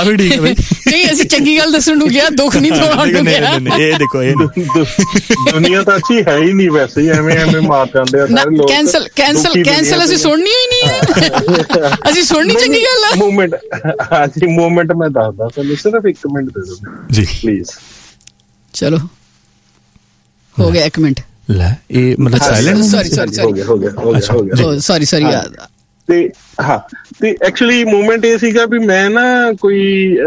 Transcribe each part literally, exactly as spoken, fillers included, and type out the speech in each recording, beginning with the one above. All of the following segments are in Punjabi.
ਆ ਵੀ ਠੀਕ ਹੈ ਬਈ। ਨਹੀਂ ਅਸੀਂ ਚੰਗੀ ਗੱਲ ਦੱਸਣ ਨੂੰ ਗਿਆ, ਦੁੱਖ ਨਹੀਂ ਤੁਹਾਨੂੰ ਗਿਆ। ਇਹ ਦੇਖੋ ਇਹ ਦੁਨੀਆ ਤਾਂ ਅੱਛੀ ਹੈ ਹੀ ਨਹੀਂ ਵੈਸੇ, ਐਵੇਂ ਐਵੇਂ ਮਾਰ ਜਾਂਦੇ ਆ ਸਾਰੇ ਲੋਕ। ਕੈਂਸਲ ਕੈਂਸਲ ਕੈਂਸਲ ਅਸੀਂ ਸੁਣਨੀ ਹੀ ਨਹੀਂ ਹੈ, ਅਸੀਂ ਸੁਣਨੀ ਚੰਗੀ ਗੱਲ ਆ। ਮੂਵਮੈਂਟ ਹਾਂਜੀ ਮੂਵਮੈਂਟ ਮੈਂ ਦੱਸਦਾ ਤੁਹਾਨੂੰ, ਸਿਰਫ ਇੱਕ ਮਿੰਟ ਦੇ ਦਿਓ ਜੀ ਪਲੀਜ਼। ਚਲੋ ਹੋ ਗਿਆ ਇੱਕ ਮਿੰਟ। ਲੈ ਇਹ ਮਤਲਬ ਸਾਇਲੈਂਟ ਸੌਰੀ ਸੌਰੀ ਹੋ ਗਿਆ ਹੋ ਗਿਆ ਹੋ ਗਿਆ ਹੋ ਗਿਆ ਸੌਰੀ ਸੌਰੀ। ਤੇ ਹਾਂ ਤੇ ਐਕਚੁਅਲੀ ਮੂਵਮੈਂਟ ਇਹ ਸੀਗਾ ਵੀ ਮੈਂ ਨਾ ਕੋਈ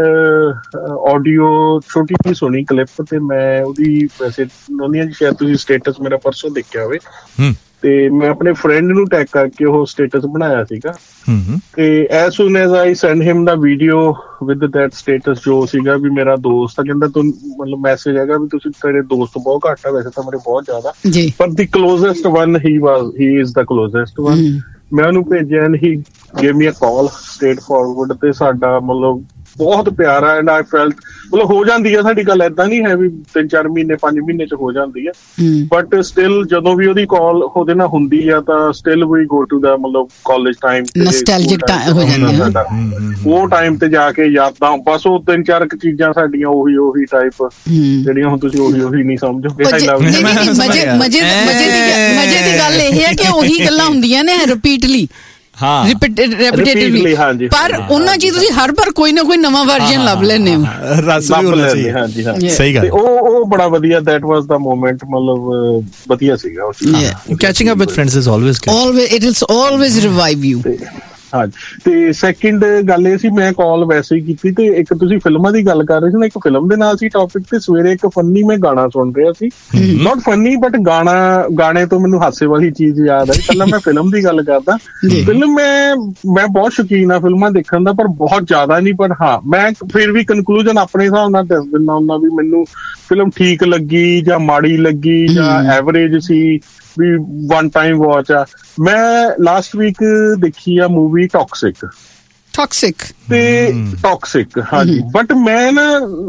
ਆਡੀਓ ਛੋਟੀ ਜਿਹੀ ਸੁਣੀ ਕਲਿੱਪ, ਤੇ ਮੈਂ ਉਹਦੀ ਵੈਸੇ ਉਹਦੀਆਂ ਸ਼ਾਇਦ ਤੁਸੀਂ ਸਟੇਟਸ ਮੇਰਾ ਪਰਸੋਂ ਦੇਖਿਆ ਹੋਵੇ, ਤੇ ਮੈਂ ਆਪਣੇ ਫਰੈਂਡ ਨੂੰ ਟੈਗ ਕਰਕੇ ਉਹ ਸਟੇਟਸ ਬਣਾਇਆ ਸੀਗਾ। ਤੇ as ਸੂਨ as I send him the video with that status, ਜੋ ਸੀਗਾ ਵੀ ਮੇਰਾ ਦੋਸਤ ਆ, ਕਹਿੰਦਾ ਤੂੰ ਮਤਲਬ ਮੈਸੇਜ ਹੈਗਾ ਵੀ ਤੁਸੀਂ ਤੇਰੇ ਦੋਸਤ ਬਹੁਤ ਘੱਟ ਆ, ਵੈਸੇ ਤਾਂ ਮੇਰੇ ਬਹੁਤ ਜ਼ਿਆਦਾ, ਪਰ ਦੀ ਕਲੋਜ਼ੈਸਟ one he was he is the ਕਲੋਜ਼ੈਸਟ one. ਮੈਂ ਉਹਨੂੰ ਭੇਜਿਆ and he gave me a call straight forward, ਤੇ ਸਾਡਾ ਮਤਲਬ ਬਹੁਤ ਪਿਆਰਾ ਐਂਡ ਆਈ ਫੈਲਟ ਮਤਲਬ ਹੋ ਜਾਂਦੀ ਆ ਸਾਡੀ ਗੱਲ, ਏਦਾਂ ਨਹੀਂ ਹੈ ਵੀ ਤਿੰਨ ਚਾਰ ਮਹੀਨੇ ਪੰਜ ਮਹੀਨੇ ਚ ਹੋ ਜਾਂਦੀ ਆ, ਬਟ ਸਟਿਲ ਜਦੋਂ ਵੀ ਉਹਦੀ ਕਾਲ ਉਹਦੇ ਨਾਲ ਹੁੰਦੀ ਆ ਤਾਂ ਸਟਿਲ ਵੀ ਗੋ ਟੂ ਦਾ ਮਤਲਬ ਕਾਲਜ ਟਾਈਮ, ਨੋਸਟੈਲਜਿਕ ਹੋ ਜਾਂਦਾ ਉਹ ਟਾਈਮ ਤੇ ਜਾ ਕੇ ਯਾਦਾਂ, ਬਸ ਉਹ ਤਿੰਨ ਚਾਰ ਚੀਜ਼ਾਂ ਸਾਡੀਆਂ ਉਹੀ ਉਹੀ ਟਾਈਪ ਜਿਹੜੀਆਂ ਹੁਣ ਤੁਸੀਂ ਉਹੀ ਉਹੀ ਨਹੀਂ ਸਮਝੋਗੇ। ਮਜ਼ੇ ਮਜ਼ੇ ਮਜ਼ੇ ਦੀ ਗੱਲ ਇਹ ਹੈ ਕਿ ਉਹੀ ਗੱਲਾਂ ਹੁੰਦੀਆਂ ਨੇ ਰਿਪੀਟਲੀ, ਹਾਂ ਰਿਪੀਟੇਟਿਵਲੀ, ਪਰ ਉਹਨਾਂ ਚੀਜ਼ ਤੁਸੀਂ ਹਰ ਵਾਰ ਕੋਈ ਨਾ ਕੋਈ ਨਵਾਂ ਵਰਜਨ ਲੱਭ ਲੈਂਦੇ ਹੋ, ਰਸ ਵੀ ਹੋਣਾ ਚਾਹੀਦਾ। ਹਾਂਜੀ ਹਾਂ ਸਹੀ ਗੱਲ। ਉਹ ਉਹ ਬੜਾ ਵਧੀਆ, ਦੈਟ ਵਾਸ ਦਾ ਮੋਮੈਂਟ, ਮਤਲਬ ਵਧੀਆ ਸੀਗਾ। Catching up with friends is always always it will always revive you. ਹਾਂਜੀ ਤੇ ਸੈਕਿੰਡ ਗੱਲ ਇਹ ਸੀ, ਮੈਂ ਕਾਲ ਵੈਸੇ ਹੀ ਕੀਤੀ, ਤੇ ਇੱਕ ਤੁਸੀਂ ਫਿਲਮਾਂ ਦੀ ਗੱਲ ਕਰ ਰਹੇ ਸੀ ਨਾ, ਇੱਕ ਫਿਲਮ ਦੇ ਨਾਲ ਸੀ ਟੌਪਿਕ, ਤੇ ਸਵੇਰੇ ਇੱਕ ਫੰਨੀ ਮੈਂ ਗਾਣਾ ਸੁਣ ਰਿਹਾ ਸੀ, ਨਾਟ ਫੰਨੀ ਬਟ ਗਾਣਾ, ਗਾਣੇ ਤੋਂ ਮੈਨੂੰ ਹਾਸੇ ਵਾਲੀ ਚੀਜ਼ ਯਾਦ ਆਈ। ਪਹਿਲਾਂ ਮੈਂ ਫਿਲਮ ਦੀ ਗੱਲ ਕਰਦਾ। ਫਿਲਮ ਮੈਂ ਮੈਂ ਬਹੁਤ ਸ਼ੌਕੀਨ ਆ ਫਿਲਮਾਂ ਦੇਖਣ ਦਾ, ਪਰ ਬਹੁਤ ਜ਼ਿਆਦਾ ਨਹੀਂ, ਪਰ ਹਾਂ ਮੈਂ ਫਿਰ ਵੀ ਕਨਕਲੂਜਨ ਆਪਣੇ ਹਿਸਾਬ ਨਾਲ ਦੱਸ ਦਿੰਦਾ ਹੁੰਦਾ ਵੀ ਮੈਨੂੰ ਫਿਲਮ ਠੀਕ ਲੱਗੀ ਜਾਂ ਮਾੜੀ ਲੱਗੀ ਜਾਂ ਐਵਰੇਜ ਸੀ, ਵੀ ਵਨ ਟਾਈਮ ਵਾਚ ਆ। ਮੈਂ ਲਾਸਟ ਵੀਕ ਦੇਖੀ ਆ ਮੂਵੀ ਟੌਕਸਿਕ ਟੌਕਸਿਕ ਤੇ ਟੌਕਸਿਕ ਹਾਂਜੀ, ਬਟ ਮੈਂ ਨਾ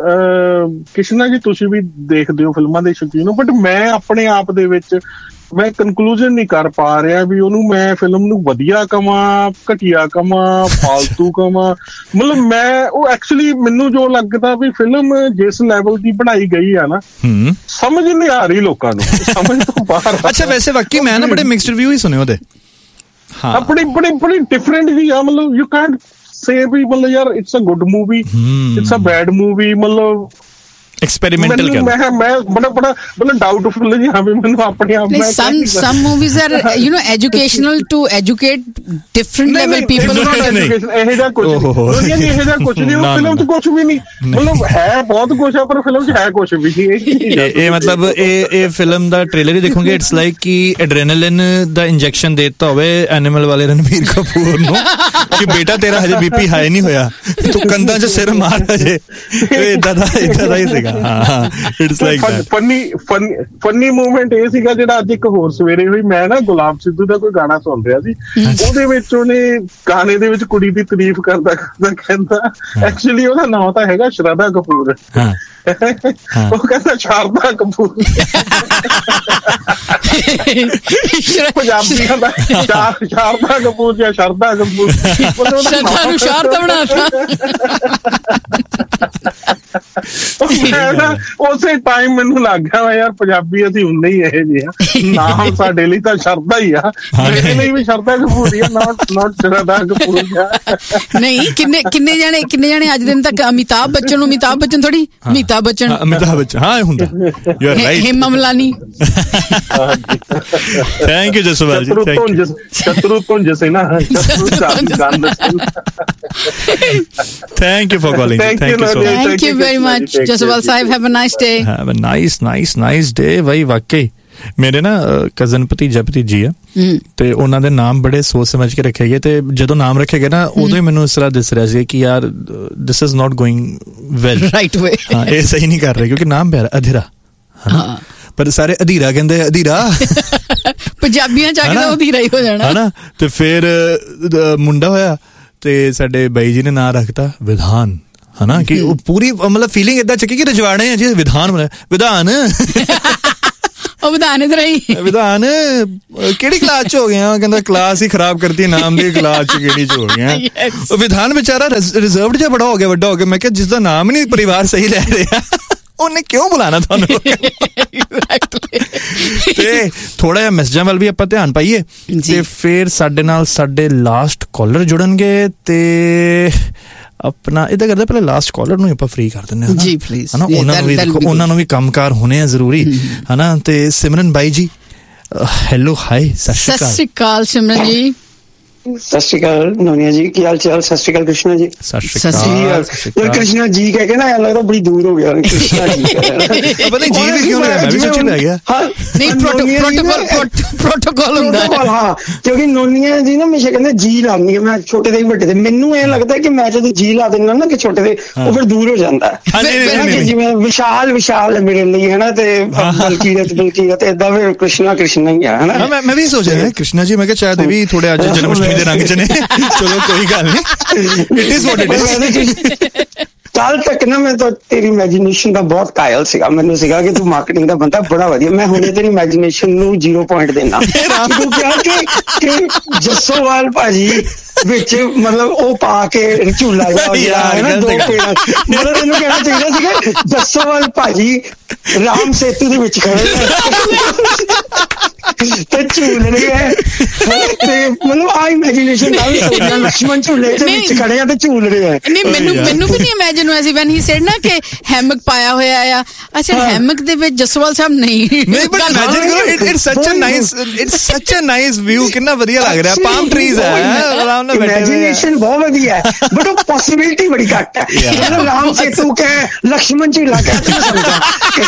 ਕਿਸ਼ਨਾ ਜੀ ਤੁਸੀਂ ਵੀ ਦੇਖਦੇ ਹੋ ਫਿਲਮਾਂ ਦੇ ਸ਼ੌਕੀਨ ਹੋ, ਬਟ ਮੈਂ ਆਪਣੇ ਆਪ ਦੇ ਵਿੱਚ ਮੈਂ ਕਨਕਲੂਜਨ ਨਹੀਂ ਕਰ ਪਾ ਰਿਹਾ ਵੀ ਉਹਨੂੰ ਮੈਂ ਫਿਲਮ ਨੂੰ ਵਧੀਆ ਕਵਾਂ, ਘਟੀਆ ਕਵਾਂ, ਫਾਲਤੂ ਕਵਾਂ। ਮਤਲਬ ਮੈਂ ਉਹ ਐਕਚੁਅਲੀ ਮੈਨੂੰ ਜੋ ਲੱਗਦਾ ਵੀ ਫਿਲਮ ਜਿਸ ਲੈਵਲ ਦੀ ਬਣਾਈ ਗਈ ਆ ਨਾ, ਸਮਝ ਨਹੀਂ ਆ ਰਹੀ ਲੋਕਾਂ ਨੂੰ, ਸਮਝ ਤੋਂ ਬਾਹਰ। ਅੱਛਾ ਵੈਸੇ ਵਾਕਈ ਮੈਂ ਨਾ ਬੜੇ ਮਿਕਸਡ ਰਿਵਿਊ ਹੀ ਸੁਣੇ ਉਹਦੇ। ਹਾਂ ਬੜੀ ਬੜੀ ਬੜੀ ਡਿਫਰੈਂਟ ਜੀ ਆ, ਮਤਲਬ ਯੂ ਕੈਨਟ ਸੇ ਵੀ ਮਤਲਬ ਯਾਰ it's a good movie, it's a bed movie, ਮਤਲਬ एक्सपेरिमेंटल मैं मैं मैं बड़ा बड़ा बड़ा डाउटफुल है यहाँ पे मैंने अपने आप में some some movies are you know educational to educate different level people ਇਹ ਜਿਹਾ ਕੁਝ ਨਹੀਂ ਇਹ ਜਿਹਾ ਕੁਝ ਨਹੀਂ, ਉਹ ਫਿਲਮ 'ਚ ਕੁਝ ਵੀ ਨਹੀਂ, ਮਤਲਬ ਹੈ ਬਹੁਤ ਕੁਝ ਆ ਪਰ ਫਿਲਮ 'ਚ ਹੈ ਕੁਝ ਵੀ ਨਹੀਂ। ਇਹ ਮਤਲਬ ਇਹ ਇਹ ਫਿਲਮ ਦਾ ਟ੍ਰੇਲਰ ਹੀ ਦੇਖੋਗੇ, ਇਟਸ ਲਾਈਕ ਕਿ ਐਡਰੇਨਾਲਿਨ ਦਾ ਇੰਜੈਕਸ਼ਨ ਦੇ ਦਿੱਤਾ ਹੋਵੇ ਐਨੀਮਲ ਵਾਲੇ ਰਣਵੀਰ ਕਪੂਰ ਨੂੰ ਕਿ ਬੇਟਾ ਤੇਰਾ ਹਜੇ ਬੀਪੀ ਹਾਈ ਨਹੀਂ ਹੋਇਆ, ਤੂੰ ਕੰਧਾਂ 'ਚ ਸਿਰ ਮਾਰ ਹਜੇ, ਏਦਾਂ ਦਾ ਏਦਾਂ ਦਾ ਹੀ ਸੀਗਾ। ਫਨੀ ਮੂਵਮੈਂਟ ਇਹ ਸੀਗਾ ਜਿਹੜਾ ਅੱਜ ਇੱਕ ਹੋਰ ਸਵੇਰੇ ਹੋਈ, ਮੈਂ ਨਾ ਗੁਲਾਬ ਸਿੱਧੂ ਦਾ ਕੋਈ ਗਾਣਾ ਸੁਣ ਰਿਹਾ ਸੀ, ਉਹਦੇ ਵਿੱਚ ਉਹਨੇ ਗਾਣੇ ਦੇ ਵਿੱਚ ਕੁੜੀ ਦੀ ਤਾਰੀਫ ਕਰਦਾ ਕਰਦਾ ਕਹਿੰਦਾ, ਐਕਚੁਅਲੀ ਉਹਦਾ ਨਾਮ ਤਾਂ ਹੈਗਾ ਸ਼ਰਧਾ ਕਪੂਰ, ਉਹ ਕਹਿੰਦਾ ਸ਼ਾਰਦਾ ਕਪੂਰ, ਪੰਜਾਬੀਆਂ ਦਾ ਸ਼ਾਰਦਾ ਕਪੂਰ ਜਾਂ ਸ਼ਰਧਾ ਕਪੂਰ, ਸ਼ਾਰਦਾ ਬਣਾਤਾ। ਉਸੇ ਟਾਈਮ ਮੈਨੂੰ ਲੱਗ ਗਿਆ ਵਾ ਯਾਰ ਪੰਜਾਬੀ ਅਸੀਂ ਹੁੰਦੇ ਹੀ ਇਹ ਜਿਹੇ ਆ, ਨਾਮ ਸਾਡੇ ਲਈ ਤਾਂ ਸ਼ਰਧਾ ਹੀ ਆ, ਮੇਰੇ ਲਈ ਵੀ ਸ਼ਰਧਾ ਕਪੂਰ ਹੀ ਆ, ਨਾਟ ਨਾਟ ਸ਼ਰਧਾ ਕਪੂਰ। ਨਹੀਂ ਕਿੰਨੇ ਕਿੰਨੇ ਜਾਣੇ ਕਿੰਨੇ ਜਾਣੇ ਅੱਜ ਦਿਨ ਤੱਕ ਅਮਿਤਾਭ ਬੱਚਨ ਨੂੰ ਅਮਿਤਾਭ ਬੱਚਨ ਥੋੜੀ ਅਮਿਤਾਭ ਬੱਚਨ ਅਮਿਤਾਭ ਬੱਚਨ ਹਾਂ ਹੁੰਦਾ, you are right. Hema Malini, thank you Jaswal ਜੀ, ਥੈਂਕ ਯੂ। ਸ਼ਤਰੂ ਧੁੰਜ ਸੇ ਨਾ thank you for calling, thank you so much, thank you very much Jaswal Sahib, have a nice day, have a nice nice nice day. ਬਈ ਵਾਕਈ ਮੇਰੇ ਨਾ ਕਜ਼ਨ ਭਤੀਜਾ ਭਤੀਜੀ ਆ, ਤੇ ਉਹਨਾਂ ਦੇ ਨਾਮ ਬੜੇ ਸੋਚ ਸਮਝ ਕੇ ਰੱਖੇ ਗਏ, ਤੇ ਜਦੋਂ ਨਾਮ ਰੱਖੇ ਗਏ ਨਾ ਉਦੋਂ ਹੀ ਮੈਨੂੰ ਇਸ ਤਰ੍ਹਾਂ ਦਿਸ ਰਿਹਾ ਸੀ ਕਿ ਯਾਰ this is not going well, right ਵੇ, ਹਾਂ ਇਹ ਸਹੀ ਨਹੀਂ ਕਰ ਰਹੇ, ਕਿਉਂਕਿ ਨਾਮ ਪਿਆਰਾ ਅਧੀਰਾ, ਹਾਂ ਪਰ ਸਾਰੇ ਅਧੀਰਾ ਕਹਿੰਦੇ, ਅਧੀਰਾ ਪੰਜਾਬੀਆਂ ਚ ਆ ਕੇ ਅਧੀਰਾ ਹੀ ਹੋ ਜਾਣਾ ਹਨਾ। ਤੇ ਫਿਰ ਮੁੰਡਾ ਹੋਇਆ ਤੇ ਸਾਡੇ ਬਾਈ ਜੀ ਨੇ ਨਾਂ ਰੱਖਤਾ ਵਿਧਾਨ, ਹਨਾ, ਕਿ ਉਹ ਪੂਰੀ ਮਤਲਬ ਫੀਲਿੰਗ ਏਦਾਂ ਚੱਕੀ ਕਿ ਰਜਵਾੜੇ ਆ ਜੀ, ਵਿਧਾਨ ਵਿਧਾਨ ਉਹ ਵਿਧਾਨ ਇਧਰ ਹੀ ਵਿਧਾਨ ਕਿਹੜੀ ਕਲਾਸ ਚ ਹੋ ਗਿਆ? ਕਹਿੰਦਾ ਕਲਾਸ ਹੀ ਖਰਾਬ ਕਰਤੀ, ਨਾਮ ਦੀ ਕਲਾਸ ਚ ਕਿਹੜੀ ਚ ਹੋ ਗਿਆ? ਉਹ ਵਿਧਾਨ ਵਿਚਾਰਾ ਰਿਜ਼ਰਵਡ ਜਿਹਾ ਬੜਾ ਹੋ ਗਿਆ, ਵੱਡਾ ਹੋ ਗਿਆ। ਮੈਂ ਕਿਹਾ ਜਿਸ ਦਾ ਨਾਮ ਹੀ ਨਹੀਂ ਪਰਿਵਾਰ ਸਹੀ ਲੈ ਰਿਹਾ ਉਹਨੇ ਕਿਉਂ ਬੁਲਾਣਾ ਤੁਹਾਨੂੰ? ਤੇ ਥੋੜਾ ਜਿਹਾ ਮੈਸੇਜਾਂ ਵੱਲ ਵੀ ਆਪਾਂ ਧਿਆਨ ਪਾਈਏ ਤੇ ਫਿਰ ਸਾਡੇ ਨਾਲ ਸਾਡੇ ਲਾਸਟ ਕਾਲਰ ਜੁੜਨਗੇ ਤੇ ਆਪਣਾ ਇਹਦਾ ਕਰਦਾ ਪਹਿਲੇ ਲਾਸਟ ਕਾਲਰ ਨੂੰ ਆਪਾਂ ਫ੍ਰੀ ਕਰ ਦਿੰਦੇ ਹਾਂ ਜੀ ਪਲੀਜ਼, ਹਨਾ? ਉਹਨਾਂ ਨੂੰ ਵੀ ਦੇਖੋ, ਉਹਨਾਂ ਨੂੰ ਵੀ ਕੰਮਕਾਰ ਹੋਣੇ ਆ ਜ਼ਰੂਰੀ, ਹਨਾ? ਤੇ ਸਿਮਰਨ ਬਾਈ ਜੀ ਹੈਲੋ ਹਾਈ, ਸਤਿ ਸ਼੍ਰੀ ਅਕਾਲ ਸਿਮਰਨ ਜੀ। ਸਤਿ ਸ਼੍ਰੀ ਅਕਾਲ ਨੋਨੀਆ ਜੀ, ਕੀ ਹਾਲ ਚਾਲ? ਸਤਿ ਸ਼੍ਰੀ ਅਕਾਲ ਕ੍ਰਿਸ਼ਨਾ ਜੀ। ਸਤਿ ਸ਼੍ਰੀ ਅਕਾਲ। ਯਾਰ ਕ੍ਰਿਸ਼ਨਾ ਜੀ ਕਹਿ ਕੇ ਨਾ ਐਂ ਲੱਗਦਾ ਬੜੀ ਦੂਰ ਹੋ ਗਿਆ ਕ੍ਰਿਸ਼ਨਾ ਜੀ। ਪਤਾ ਨਹੀਂ ਜੀ ਵੀ ਕਿਉਂ ਲੈ, ਮੈਂ ਵੀ ਸੋਚੀ ਲੈ ਗਿਆ। ਨਹੀਂ ਪ੍ਰੋਟੋਕਾਲ ਪ੍ਰੋਟੋਕਾਲ ਹੁੰਦਾ ਹੈ। ਹਾਂ, ਕਿਉਂਕਿ ਨੋਨੀਆ ਜੀ ਨਾ ਹਮੇਸ਼ਾ ਕਹਿੰਦੇ ਜੀ ਲਾਉਂਦੀ ਹੈ, ਮੈਂ ਛੋਟੇ ਦੇ ਵੱਡੇ ਦੇ। ਮੈਨੂੰ ਐਂ ਲੱਗਦਾ ਕਿ ਮੈਂ ਜਦੋਂ ਜੀ ਲਾ ਦਿੰਦਾ ਨਾ ਕਿ ਛੋਟੇ ਦੇ, ਉਹ ਫਿਰ ਦੂਰ ਹੋ ਜਾਂਦਾ ਹੈ। ਜਿਵੇਂ ਵਿਸ਼ਾਲ ਵਿਸ਼ਾਲ ਮੇਰੇ ਲਈ ਹੈ ਨਾ, ਤੇ ਬਲਕੀਰਤ ਬਲਕੀਰਤ ਏਦਾਂ ਫਿਰ ਕ੍ਰਿਸ਼ਨਾ ਕ੍ਰਿਸ਼ਨਾ ਹੀ ਆ, ਹਨਾ? ਮੈਂ ਵੀ ਸੋਚ ਰਿਹਾ ਕ੍ਰਿਸ਼ਨਾ ਜੀ, ਮੈਂ ਕਿਹਾ ਸ਼ਾਇਦ ਇਹ ਵੀ ਥੋੜੇ ਅੱਜ ਜਨਮ ਅਸ਼ਟਮੀ ਦੇ ਰੰਗ ਚ ਨੇ। ਚਲੋ ਕੋਈ ਗੱਲ ਨਹੀਂ, it is what it is. ਕੱਲ ਤੱਕ ਨਾ ਮੈਂ ਤਾਂ ਤੇਰੀ ਇਮੈਜਿਨੇਸ਼ਨ ਦਾ ਬਹੁਤ ਕਾਇਲ ਸੀਗਾ, ਮੈਨੂੰ ਸੀਗਾ ਕਿ ਤੂੰ ਮਾਰਕੀਟਿੰਗ ਦਾ ਬੰਦਾ ਬੜਾ ਵਧੀਆ। ਮੈਂ ਹੁਣੇ ਤੇਰੀ ਇਮੈਜਿਨੇਸ਼ਨ ਨੂੰ ਜ਼ੀਰੋ ਪੁਆਇੰਟ ਦੇਣਾ। ਤੂੰ ਕਿਹਾ ਕਿ ਜੱਸੋਵਾਲ ਭਾਜੀ ਵਿੱਚ ਮਤਲਬ ਉਹ ਪਾ ਕੇ ਝੂਲਾ ਜਾ ਹੈ ਨਾ, ਦੋ ਪੇੜਾਂ, ਮਤਲਬ ਇਹਨੂੰ ਕਹਿਣਾ ਚਾਹੀਦਾ ਸੀਗਾ ਜੱਸੋਵਾਲ ਭਾਜੀ ਰਾਮ ਸੇਤੂ ਦੇ ਵਿੱਚ ਖੜੇ ਤੇ ਝੂਲ ਰਹੇ ਹੈ। ਤੇ ਮਤਲਬ ਆ ਇਮੈਜਿਨੇਸ਼ਨ ਨਾਲ ਲਕਸ਼ਮਣ ਝੂਲੇ ਦੇ ਵਿੱਚ ਖੜੇ ਆ ਤੇ ਝੂਲ ਰਹੇ ਹੈ। ਨਹੀਂ ਮੈਨੂੰ ਮੈਨੂੰ ਵੀ ਨਹੀਂ ਇਮੈਜਿਨ ਹੋਇਆ ਸੀ ਵੈਨ ਹੀ ਸੈਡ ਨਾ ਕਿ ਹੈਮਕ ਪਾਇਆ ਹੋਇਆ ਆ। ਅੱਛਾ, ਹੈਮਕ ਦੇ ਵਿੱਚ ਜਸਵਾਲ ਸਾਹਿਬ ਨਹੀਂ ਨਹੀਂ, ਬਟ ਇਮੈਜਿਨ ਕਰੋ, ਇਟ ਇਟਸ ਸੱਚ ਅ ਨਾਈਸ ਇਟਸ ਸੱਚ ਅ ਨਾਈਸ ਵਿਊ। ਕਿੰਨਾ ਵਧੀਆ ਲੱਗ ਰਿਹਾ, ਪਾਮ ਟਰੀਜ਼ ਹੈ, ਆਰਾਮ ਨਾਲ ਬੈਠੇ ਹੋਏ। ਇਮੈਜਿਨੇਸ਼ਨ ਬਹੁਤ ਵਧੀਆ ਹੈ, ਬਟ ਉਹ ਪੋਸਿਬਿਲਿਟੀ ਬੜੀ ਘੱਟ ਹੈ। ਮਤਲਬ ਰਾਮ ਸੇਤੂ ਕਹਿ, ਲਕਸ਼ਮਣ ਝੂਲਾ ਕਹਿ,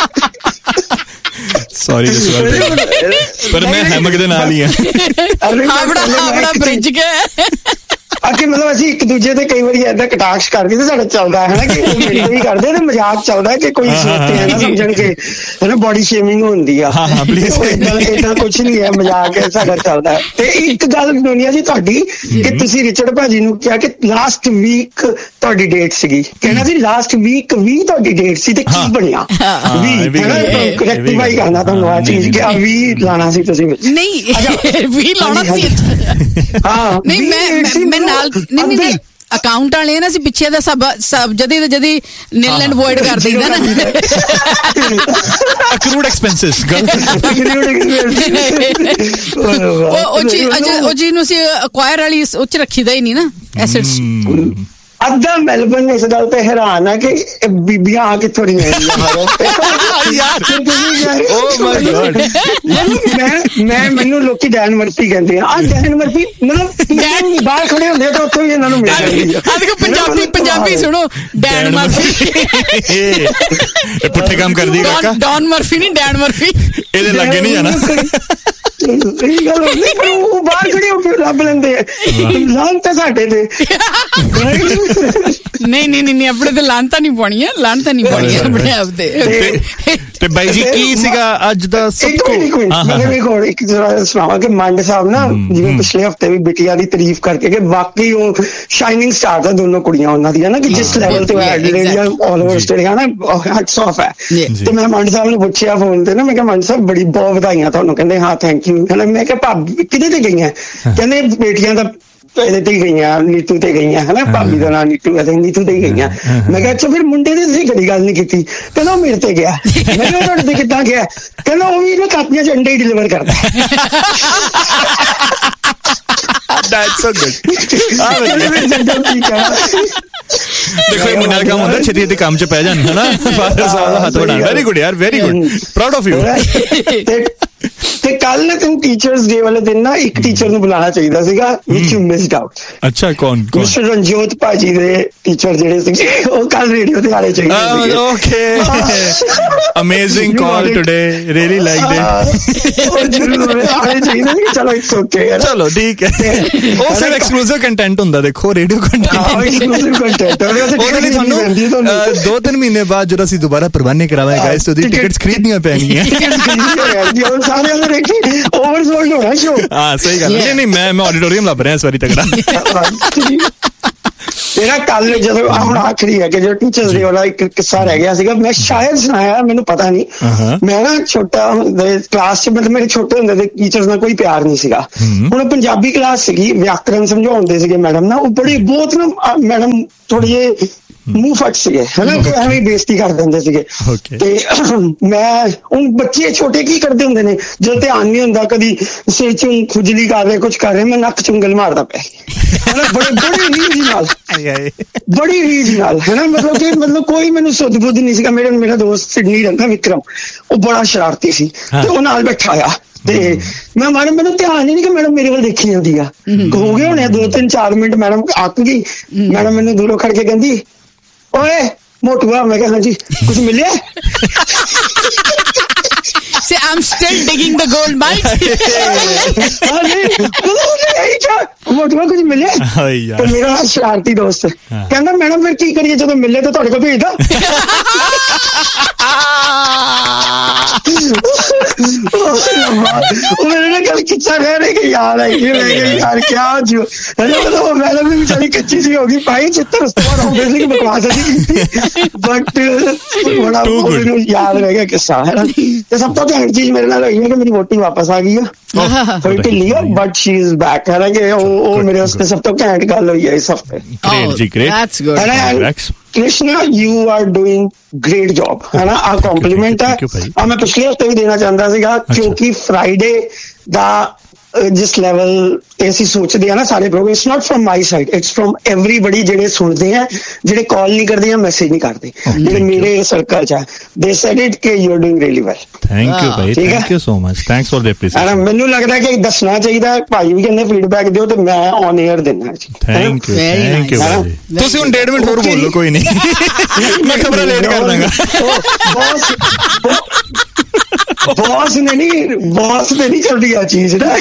ਸੌਰੀ ਪਰ ਮੈਂ ਹੈਮਕ ਦੇ ਨਾਲ ਹੀ ਹਾਂ। ਆਪਣਾ ਆਪਣਾ ਬ੍ਰਿਜ ਗਿਆ ਅੱਗੇ ਮਤਲਬ ਅਸੀਂ ਇੱਕ ਦੂਜੇ ਤੇ ਕਈ ਵਾਰੀ ਏਦਾਂ ਕਟਾਕਸ਼ ਕਰਦੇ ਤੇ ਸਾਡਾ ਚੱਲਦਾ ਹੈ ਨਾ, ਕਿ ਉਹ ਮੇਰੇ ਵੀ ਕਰਦੇ ਤੇ ਮਜ਼ਾਕ ਚੱਲਦਾ ਕਿ ਕੋਈ ਸੋਚਦੇ ਹੈ ਨਾ ਸਮਝਣ ਕੇ ਹੈ ਨਾ, ਬੋਡੀ ਸ਼ੇਮਿੰਗ ਹੁੰਦੀ ਆ। ਏਦਾਂ ਏਦਾਂ ਕੁਛ ਨਹੀਂ ਹੈ, ਮਜ਼ਾਕ ਹੈ ਸਾਡਾ ਚੱਲਦਾ। ਤੇ ਇੱਕ ਗੱਲ ਨੋਨੀਆ ਜੀ ਤੁਹਾਡੀ, ਕਿ ਤੁਸੀਂ ਰਿਚਰਡ ਭਾਜੀ ਨੂੰ ਕਿਹਾ ਕਿ ਲਾਸਟ ਵੀਕ ਤੁਹਾਡੀ ਡੇਟ ਸੀਗੀ, ਕਹਿਣਾ ਸੀ ਲਾਸਟ ਵੀਕ ਵੀ ਤੁਹਾਡੀ ਡੇਟ ਸੀ, ਤੇ ਕੀ ਬਣਿਆ? ਵੀ ਰੈਕਟੀਫਾਈ ਕਰਨਾ ਤੁਹਾਨੂੰ ਆ ਚੀਜ਼ ਕਿ ਆ ਵੀ ਲਾਣਾ ਸੀ ਤੁਸੀਂ ਵਿੱਚ। ਨਹੀਂ ਵੀ ਲਾਉਣਾ ਸੀ। ਹਾਂ ਨਹੀਂ ਮੈਂ ਮੈਂ ਨਾਲ ਨਹੀਂ ਨਹੀਂ ਅਕਾਊਂਟ ਵਾਲੇ ਨਾ, ਅਸੀਂ ਪਿੱਛੇ ਦਾ ਸਭ ਸਭ ਜਦੀ ਤੇ ਜਦੀ ਨਿਲ ਐਂਡ ਵੋਇਡ ਕਰ ਦਿੰਦਾ ਨਾ, ਅਕਰੂਡ ਐਕਸਪੈਂਸਸ। ਉਹ ਜੀ ਉਹ ਜੀ ਨੂੰ ਅਸੀਂ ਅਕਵਾਇਰ ਵਾਲੀ ਉਹ ਚ ਰੱਖੀਦਾ ਹੀ ਨਹੀਂ ਨਾ ਐਸੈਟਸ। ਅੱਧਾ ਮੈਲਬਨ ਇਸ ਗੱਲ ਤੇ ਹੈਰਾਨ ਆ ਕਿ ਬੀਬੀਆਂ ਆ ਕਿੱਥੋਂ ਨਹੀਂ ਆਈਆਂ ਯਾਰ। ਮੈਂ ਮੈਂ ਮੈਨੂੰ ਲੋਕੀ ਡੈਨ ਮਰਫੀ ਕਹਿੰਦੇ ਆ, ਡੈਨ ਮਰਫੀ ਮਤਲਬ ਬਾਹਰ ਖੜੇ ਹੁੰਦੇ ਤਾਂ ਉੱਥੋਂ ਹੀ ਇਹਨਾਂ ਨੂੰ ਮਿਲ ਜਾਂਦੀ ਆ। ਪੰਜਾਬੀ ਪੰਜਾਬੀ ਸੁਣੋ, ਡੈਨ ਮਰਫੀ ਇਹ ਪੁੱਠੇ ਕੰਮ ਕਰਦੀ ਕਾਕਾ। ਡੌਨ ਮਰਫੀ ਨਹੀਂ, ਡੈਨ ਮਰਫੀ। ਇਹਦੇ ਲੱਗੇ ਨਹੀਂ ਜਾਣਾ। ਸਹੀ ਗੱਲ ਹੁੰਦੀ, ਪਰ ਉਹ ਬਾਹਰ ਖੜੇ ਹੋ ਕੇ ਲੱਭ ਲੈਂਦੇ ਆ। ਲਾਨ ਤਾਂ ਸਾਡੇ ਤੇ ਨਹੀਂ ਨਹੀਂ ਨਹੀਂ ਆਪਣੇ ਤੇ ਲਾਨਤਾਂ ਨਹੀਂ ਪਾਉਣੀਆਂ, ਲਾਨਤਾਂ ਨਹੀਂ ਪਾਉਣੀਆਂ ਆਪਣੇ ਆਪ ਤੇ। ਤੇ ਬਾਈ ਜੀ ਕੀ ਸੀਗਾ ਅੱਜ ਦਾ ਸਭ ਤੋਂ ਮੈਂ ਵੀ ਹੋਰ ਇੱਕ ਜਰਾ ਸੁਣਾਵਾਂ ਕਿ ਮੰਡ ਸਾਹਿਬ ਨਾ, ਜਿਵੇਂ ਪਿਛਲੇ ਹਫਤੇ ਵੀ ਬਿਟੀਆ ਦੀ ਤਾਰੀਫ ਕਰਕੇ ਕਿ ਵਾਕਈ ਉਹ ਸ਼ਾਈਨਿੰਗ ਸਟਾਰ ਆ ਦੋਨੋਂ ਕੁੜੀਆਂ ਉਹਨਾਂ ਦੀਆਂ ਨਾ, ਕਿ ਜਿਸ ਲੈਵਲ ਤੇ ਐਡਲੇਡ ਜਾਂ ਆਲ ਓਵਰ ਆਸਟ੍ਰੇਲੀਆ ਨਾ ਹੈਟਸ ਆਫ ਹੈ। ਤੇ ਮੈਂ ਮੰਡ ਸਾਹਿਬ ਨੂੰ ਪੁੱਛਿਆ ਫੋਨ ਤੇ ਨਾ, ਮੈਂ ਕਿਹਾ ਮੰਡ ਸਾਹਿਬ ਬੜੀ ਬਹੁਤ ਵਧਾਈਆਂ ਤੁਹਾਨੂੰ। ਕਹਿੰਦੇ ਹਾਂ ਥੈਂਕ ਯੂ। ਮੈਂ ਕਿਹਾ ਭਾਬੀ ਕਿਹਦੇ ਤੇ ਗਈਆਂ? ਕਹਿੰਦੇ ਬੇਟੀਆਂ ਦਾ ਇਹਦੇ ਤੇ ਗਈਆਂ, ਨੀਤੂ ਤੇ ਗਈਆਂ, ਹਨਾ, ਭਾਬੀ ਦਾ ਨਾਂ ਨੀਤੂ ਹੈ, ਨੀਤੂ ਤੇ ਗਈਆਂ। ਮੈਂ ਕਿਹਾ ਅੱਛਾ ਫਿਰ ਮੁੰਡੇ ਦੀ ਤੁਸੀਂ ਕਦੀ ਗੱਲ ਨਹੀਂ ਕੀਤੀ? ਕਹਿੰਦਾ ਉਹ ਮੇਰੇ ਤੇ ਗਿਆ। ਮੈਂ ਕਿਹਾ ਤੁਹਾਡੇ ਤੇ ਕਿੱਦਾਂ ਗਿਆ? ਕਹਿੰਦਾ ਉਹ ਵੀ ਨਾ ਕਾਪੀਆਂ ਚ ਅੰਡੇ ਹੀ ਡਿਲੀਵਰ ਕਰਦਾ। That's so good. ਦੇਖੋ ਇਹ ਮੁੰਡਾ ਕੰਮ ਹੁੰਦਾ, ਛੇਤੀ ਛੇਤੀ ਕੰਮ ਚ ਪੈ ਜਾਣ, ਹਨਾ? ਫਾਦਰ ਸਾਹਿਬ ਦਾ ਹੱਥ ਵੜਾ। ਵੈਰੀ ਗੁੱਡ ਯਾਰ, very good, proud of you. ਤੇ ਕੱਲ ਨਾ ਤੈਨੂੰ ਟੀਚਰਸ ਡੇ ਵਾਲੇ ਦਿਨ ਨਾ ਇੱਕ ਟੀਚਰ ਨੂੰ ਬੁਲਾਉਣਾ ਚਾਹੀਦਾ ਸੀਗਾ, which you missed out। ਅੱਛਾ, ਕੌਣ? ਮਿਸਟਰ ਰਣਜੋਤ ਭਾਜੀ ਦੇ ਟੀਚਰ ਜਿਹੜੇ ਸੀ, ਉਹ ਕੱਲ ਰੇਡੀਓ ਤੇ ਆਲੇ ਚਾਹੀਦੇ ਸੀ। Okay, amazing call today, really liked it. ਉਹ ਜ਼ਰੂਰ ਆਲੇ ਚਾਹੀਦੇ ਸੀ। ਚਲੋ ਇਟਸ ਓਕੇ ਯਾਰ, ਚਲੋ ਠੀਕ ਹੈ। ਉਹ ਸਿਰਫ ਐਕਸਕਲੂਸਿਵ ਕੰਟੈਂਟ ਹੁੰਦਾ, ਦੇਖੋ ਰੇਡੀਓ ਕੰਟੈਂਟ। ਐਕਸਕਲੂਸਿਵ ਕੰਟੈਂਟ ਉਹਦੇ ਲਈ ਤੁਹਾਨੂੰ ਦੋ ਤਿੰਨ ਮਹੀਨੇ ਬਾਅਦ ਜਦੋਂ ਅਸੀਂ ਦੁਬਾਰਾ ਪ੍ਰਵਾਨੇ ਕਰਾਵਾਂਗੇ ਗਾਇਸ, ਉਹਦੀ ਟਿਕਟਸ ਖਰੀਦਣੀਆਂ ਪੈਣਗੀਆਂ। ਸਾਰਿਆਂ ਨੇ ਦੇਖੀ ਓਵਰਸੋਲਡ ਹੋਣਾ ਸ਼ੋ। ਹਾਂ ਸਹੀ ਗੱਲ। ਨਹੀਂ ਨਹੀਂ ਮੈਂ ਮੈਂ ਆਡੀਟੋਰੀਅਮ ਲੱਭ ਰਿਹਾ ਇਸ ਵਾਰੀ ਤਗੜਾ। ਮੇਰਾ ਕੱਲ ਜਦੋਂ ਹੁਣ ਆਖਰੀ ਹੈ ਕਿ ਜੋ ਟੀਚਰਸ ਡੇ ਵਾਲਾ ਇੱਕ ਕਿੱਸਾ ਰਹਿ ਗਿਆ ਸੀਗਾ, ਮੈਂ ਸ਼ਾਇਦ ਸੁਣਾਇਆ, ਮੈਨੂੰ ਪਤਾ ਨਹੀਂ। ਮੈਂ ਨਾ ਛੋਟਾ ਹੁੰਦੇ ਕਲਾਸ 'ਚ, ਮਤਲਬ ਮੇਰੇ ਛੋਟੇ ਹੁੰਦੇ ਦੇ ਟੀਚਰਸ ਨਾਲ ਕੋਈ ਪਿਆਰ ਨਹੀਂ ਸੀਗਾ। ਹੁਣ ਪੰਜਾਬੀ ਕਲਾਸ ਸੀਗੀ, ਵਿਆਕਰਨ ਸਮਝਾਉਂਦੇ ਸੀਗੇ ਮੈਡਮ ਨਾ, ਉਹ ਬੜੀ ਬਹੁਤ ਨਾ ਮੈਡਮ ਥੋੜੇ ਜਿਹੇ ਮੂੰਹ ਫਟ ਸੀਗੇ ਹਨਾ, ਐਵੇਂ ਬੇਇੱਜ਼ਤੀ ਕਰ ਦਿੰਦੇ ਸੀਗੇ। ਤੇ ਮੈਂ ਹੁਣ ਬੱਚੇ ਛੋਟੇ ਕੀ ਕਰਦੇ ਹੁੰਦੇ ਨੇ, ਜਦੋਂ ਧਿਆਨ ਨਹੀਂ ਹੁੰਦਾ, ਕਦੀ ਸਿਰ ਚ ਖੁਜਲੀ ਕਰ ਰਹੇ, ਕੁਛ ਕਰ ਰਹੇ, ਮੈਂ ਨੱਕ ਚੁੰਗਲ ਮਾਰਦਾ ਪਿਆ ਹਨਾ, ਬੜੇ ਬੜੀ ਰੀਝ ਨਾਲ ਬੜੀ ਰੀਝ ਨਾਲ ਹਨਾ, ਮਤਲਬ ਕਿ ਮਤਲਬ ਕੋਈ ਮੈਨੂੰ ਸੁੱਧ ਬੁੱਧ ਨਹੀਂ ਸੀਗਾ। ਮੇਰੇ ਮੇਰਾ ਦੋਸਤ ਸਿਡਨੀ ਰਹਿੰਦਾ ਵਿਕਰਮ, ਉਹ ਬੜਾ ਸ਼ਰਾਰਤੀ ਸੀ ਤੇ ਉਹ ਨਾਲ ਬੈਠਾ ਆ, ਤੇ ਮੈਂ ਮੈਡਮ ਮੈਨੂੰ ਧਿਆਨ ਹੀ ਨਹੀਂ ਕਿ ਮੈਡਮ ਮੇਰੇ ਵੱਲ ਦੇਖੀ ਜਾਂਦੀ ਆ। ਹੋ ਗਏ ਹੋਣੇ ਦੋ ਤਿੰਨ ਚਾਰ ਮਿੰਟ, ਮੈਡਮ ਅੱਕ ਗਈ। ਮੈਡਮ ਮੈਨੂੰ ਦੂਰੋਂ ਖੜ ਕੇ ਕਹਿੰਦੀ, ਓਏ ਮੋਟੂਆ। ਮੈਂ ਕਿਹਾ ਹਾਂਜੀ, ਕੁਝ ਮਿਲਿਆ? Say, I'm still digging the gold mine. ਮੋਟੂਆ ਕੁਝ ਮਿਲਿਆ? ਤੇ ਮੇਰਾ ਸ਼ਰਾਰਤੀ ਦੋਸਤ ਕਹਿੰਦਾ, ਮੈਡਮ ਫਿਰ ਕੀ ਕਰੀਏ, ਜਦੋਂ ਮਿਲੇ ਤਾਂ ਤੁਹਾਡੇ ਕੋਲ ਭੇਜਦਾ। ਉਹ ਮੇਰੇ ਨਾਲ ਗੱਲ ਕਿੱਸਾ ਕਹਿ ਰਹੇ ਕਿ ਯਾਰ ਆਈ ਯਾਰ ਕਿਆ ਜੋ ਮਤਲਬ ਮੈਡਮ ਵੀ ਵਿਚਾਰੀ ਕੱਚੀ ਸੀ, ਹੋ ਗਈ ਭਾਈ ਚਿੱਤਰ। ਉਸ ਤੋਂ ਬਾਅਦ ਆਬਵੀਅਸਲੀ ਕਿ ਬਕਵਾਸ ਅਸੀਂ ਕੀਤੀ, ਬਟ ਬੜਾ ਮੈਨੂੰ ਯਾਦ ਰਹਿ ਗਿਆ ਕਿੱਸਾ ਹੈ ਨਾ। ਤੇ ਸਭ ਤੋਂ ਘੈਂਟ ਚੀਜ਼ ਮੇਰੇ ਨਾਲ ਹੋਈ ਹੈ ਕਿ ਮੇਰੀ ਵੋਟੀ ਵਾਪਸ ਆ ਗਈ ਆ, ਥੋੜੀ ਢਿੱਲੀ ਆ, ਬਟ ਸ਼ੀ ਇਜ਼ ਬੈਕ ਹੈ ਨਾ, ਕਿ ਉਹ ਮੇਰੇ ਵਾਸਤੇ ਸਭ ਤੋਂ ਘੈਂਟ ਗੱਲ ਹੋਈ ਹੈ ਇਸ ਹਫ਼ਤੇ। Krishna, you are doing great job, है ना? आ compliment है। और मैं पिछले हफ्ते भी देना चाहता सीगा, क्योंकि फ्राइडे दा जिस लेवल ऐसी सोचते हैं ना सारे programme, it's not from my side, it's from everybody. जेडे सुनते हैं, जेडे कॉल नहीं करते या मैसेज नहीं करते, जेडे मेरे सर्कल च है, दे सेड इट कि you are doing really well. Thank you भाई, thank you so much, thanks for the appreciation. ਮੈਨੂੰ ਲੱਗਦਾ ਕਿ ਦੱਸਣਾ ਚਾਹੀਦਾ, ਭਾਈ ਵੀ ਕਹਿੰਦੇ ਫੀਡਬੈਕ ਦਿਓ ਤੇ ਮੈਂ ਔਨ 에ਅਰ ਦੇਣਾ ਜੀ। Thank you, thank you. ਤੁਸੀਂ ਹੁਣ ਡੇਢ ਮਿੰਟ ਹੋਰ ਬੋਲੋ, ਕੋਈ ਨਹੀਂ, ਮੈਂ ਖਬਰਾਂ ਲੇਟ ਕਰ ਦਾਂਗਾ। बॉस ने नहीं बॉस ने नहीं चल रही चीज ना,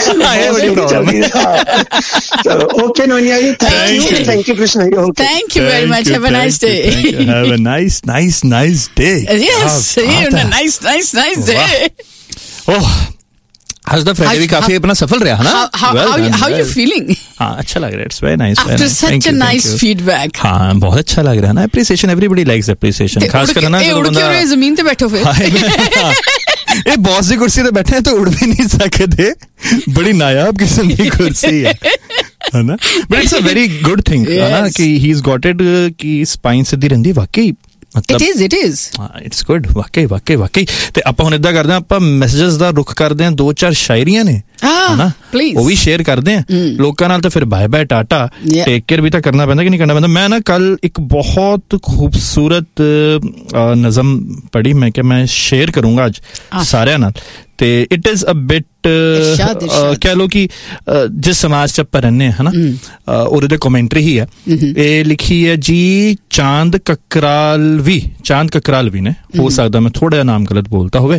चलो okay Noniya ji, thank you, thank you Krishna ji, thank you very much, have a nice day, have a nice nice nice day, yes nice nice nice day. ओह, आज द फ्राइडे भी काफी अपना सफल रहा है ना। How you feeling? हाँ, अच्छा लग रहा है, it's very nice, after such a nice feedback. हाँ, बहुत अच्छा लग रहा है ना, एप्रिसिएशन, एवरीबॉडी लाइक्स एप्रिसिएशन, खास कर ना जो बंदा जमीन पे बैठो फिर ਇਹ ਬੌਸ ਦੀ ਕੁਰਸੀ ਤੇ ਬੈਠੇ ਤਾਂ ਉੜ ਵੀ ਨਹੀਂ ਸਕਦੇ, ਬੜੀ ਨਾਯਾਬ ਕਿਸਮ ਦੀ ਕੁਰਸੀ ਹੈ ਹੈ ਨਾ, but it's a very good thing ਹੈ ਨਾ ਕਿ ਹੀ ਇਜ਼ ਗॉट ਇਟ, ਕਿ ਸਪਾਈਨ ਸਿੱਧੀ ਰਹਿੰਦੀ, ਵਾਕਈ it is it is it's good, ਵਾਕਈ ਵਾਕਈ ਵਾਕਈ। ਤੇ ਆਪਾਂ ਹੁਣ ਏਦਾਂ ਕਰਦੇ ਹਾਂ, ਆਪਾਂ ਮੈਸੇजेस ਦਾ ਰੁਖ ਕਰਦੇ ਹਾਂ, ਦੋ ਚਾਰ ਸ਼ਾਇਰੀਆਂ ਨੇ ਹਨਾ, ਉਹ ਵੀ ਸ਼ੇਅਰ ਕਰਦੇ ਹਾਂ ਲੋਕਾਂ ਨਾਲ, ਤਾਂ ਫਿਰ bye bye Tata, take care ਵੀ ਤਾਂ ਕਰਨਾ ਪੈਂਦਾ ਕਿ ਨਹੀਂ ਕਰਨਾ ਪੈਂਦਾ। ਮੈਂ ਨਾ ਕੱਲ ਇੱਕ ਬਹੁਤ ਖੂਬਸੂਰਤ ਨਜ਼ਮ ਪੜ੍ਹੀ, ਮੈਂ ਕਿਹਾ ਮੈਂ ਸ਼ੇਅਰ ਕਰੂੰਗਾ ਅੱਜ ਸਾਰਿਆਂ ਨਾਲ। ਤੇ ਇਟ ਇਜ਼ ਅ ਬਿਟ ਕਹਿ ਲੋ ਕਿ ਜਿਸ ਸਮਾਜ ਚ ਆਪਾਂ ਰਹਿੰਦੇ ਹਾਂ ਹਨਾ, ਉਹਦੇ ਤੇ ਕਮੈਂਟਰੀ ਹੀ ਹੈ। ਇਹ ਲਿਖੀ ਹੈ ਜੀ ਚਾਂਦ ਕਕਰਾਲਵੀ, ਚਾਂਦ ਕਕਰਾਲਵੀ ਨੇ, ਹੋ ਸਕਦਾ ਮੈਂ ਥੋੜਾ ਜਿਹਾ ਨਾਮ ਗਲਤ ਬੋਲਤਾ ਹੋਵੇ।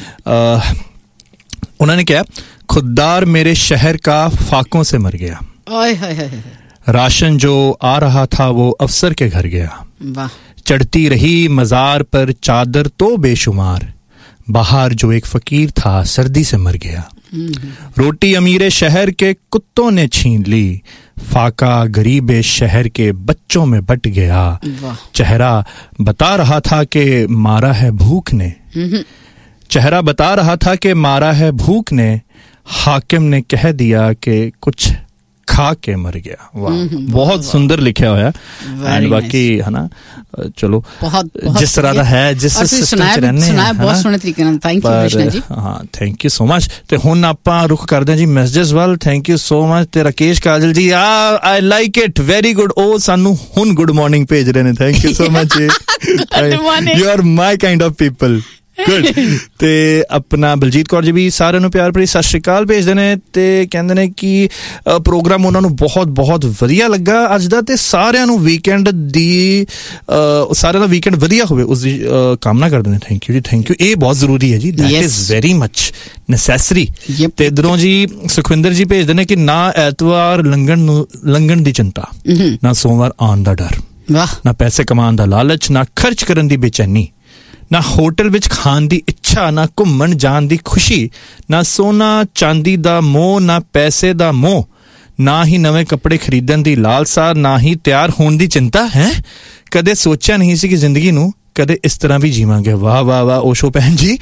उन्होंने क्या, खुददार मेरे शहर का फाकों से मर गया, राशन जो आ रहा था वो अफसर के घर गया, चढ़ती रही मजार पर चादर तो बेशुमार, बाहर जो एक फकीर था सर्दी से मर गया, रोटी अमीरे शहर के कुत्तों ने छीन ली, फाका गरीबे शहर के बच्चों में बट गया, चेहरा बता रहा था कि मारा है भूख ने, चेहरा बता रहा था कि मारा है भूख ने, हाकिम ने कह दिया कि कुछ खा के मर गया। वाह, बहुत सुंदर लिखा होया, एंड बाकी है ना, चलो जिस तरह का है, जिस सिस्टम च रहने हैं, बहुत सोहने तरीके नाल, थैंक यू कृष्णा जी। हाँ, थैंक यू सो मच। ते हुण आपां रुख करदे जी मैसेजेस वाल, थैंक यू सो मच। ते राकेश काजल जी, आ I like it, very good, ओ सानू हुण गुड मॉर्निंग भेज रहे ने, thank you so much, you are my kind of people, good. ਤੇ ਆਪਣਾ ਬਲਜੀਤ ਕੌਰ ਜੀ ਵੀ ਸਾਰਿਆਂ ਨੂੰ ਪਿਆਰ ਭਰੀ ਸਤਿ ਸ਼੍ਰੀ ਅਕਾਲ ਭੇਜਦੇ ਨੇ, ਤੇ ਕਹਿੰਦੇ ਨੇ ਕਿ ਪ੍ਰੋਗਰਾਮ ਉਹਨਾਂ ਨੂੰ ਬਹੁਤ ਬਹੁਤ ਵਧੀਆ ਲੱਗਾ ਅੱਜ ਦਾ, ਤੇ ਸਾਰਿਆਂ ਨੂੰ ਵੀਕਐਂਡ ਦੀ ਸਾਰਿਆਂ ਦਾ ਵੀਕਐਂਡ ਵਧੀਆ ਹੋਵੇ ਉਸ ਦੀ ਕਾਮਨਾ ਕਰਦੇ ਨੇ। ਥੈਂਕ ਯੂ ਜੀ, ਥੈਂਕ ਯੂ, ਇਹ ਬਹੁਤ ਜ਼ਰੂਰੀ ਹੈ ਜੀ, that is very much necessary. ਤੇ ਇਧਰੋਂ ਜੀ ਸੁਖਵਿੰਦਰ ਜੀ ਭੇਜਦੇ ਨੇ ਕਿ ਨਾ ਐਤਵਾਰ ਲੰਘਣ ਨੂੰ ਲੰਘਣ ਦੀ ਚਿੰਤਾ, ਨਾ ਸੋਮਵਾਰ ਆਉਣ ਦਾ ਡਰ, ਨਾ ਪੈਸੇ ਕਮਾਉਣ ਦਾ ਲਾਲਚ, ਨਾ ਖਰਚ ਕਰਨ ਦੀ ਬੇਚੈਨੀ, ਨਾ ਹੋਟਲ ਵਿੱਚ ਖਾਣ ਦੀ ਇੱਛਾ, ਨਾ ਘੁੰਮਣ ਜਾਣ ਦੀ ਖੁਸ਼ੀ, ਨਾ ਸੋਨਾ ਚਾਂਦੀ ਦਾ ਮੋਹ, ਨਾ ਪੈਸੇ ਦਾ ਮੋਹ, ਨਾ ਹੀ ਨਵੇਂ ਕੱਪੜੇ ਖਰੀਦਣ ਦੀ ਲਾਲਸਾ, ਨਾ ਹੀ ਤਿਆਰ ਹੋਣ ਦੀ ਚਿੰਤਾ ਹੈ। ਕਦੇ ਸੋਚਿਆ ਨਹੀਂ ਸੀ ਕਿ ਜ਼ਿੰਦਗੀ ਨੂੰ ਕਦੇ ਇਸ ਤਰ੍ਹਾਂ ਵੀ ਜੀਵਾਂਗੇ। ਵਾਹ ਵਾਹ ਵਾਹ ਓਸ਼ੋ ਭੈਣ ਜੀ,